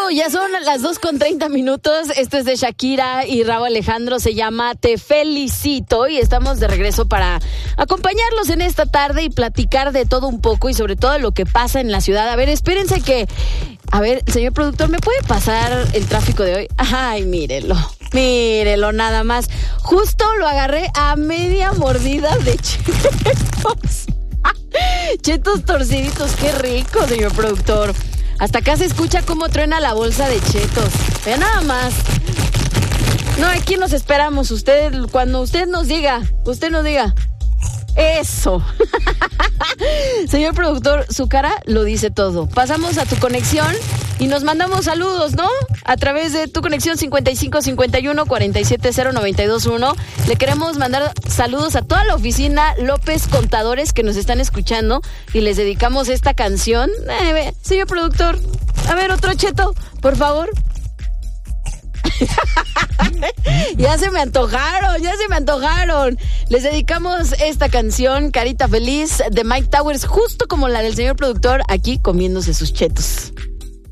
Ya son las 2:30. Esto es de Shakira y Rauw Alejandro. Se llama Te Felicito. Y estamos de regreso para acompañarlos en esta tarde y platicar de todo un poco y sobre todo lo que pasa en la ciudad. A ver, espérense que... A ver, señor productor, ¿me puede pasar el tráfico de hoy? Ay, mírelo nada más. Justo lo agarré a media mordida de chetos. Chetos torciditos, qué rico, señor productor. Hasta acá se escucha cómo truena la bolsa de chetos. Vea nada más. No, aquí nos esperamos. Cuando usted nos diga. Eso. Señor productor, su cara lo dice todo. Pasamos a tu conexión y nos mandamos saludos, ¿no? A través de tu conexión 5551-470-921. Le queremos mandar saludos a toda la oficina López Contadores que nos están escuchando y les dedicamos esta canción. Señor productor, a ver, otro cheto, por favor. Ya se me antojaron. Les dedicamos esta canción, Carita Feliz, de Mike Towers, justo como la del señor productor, aquí comiéndose sus chetos.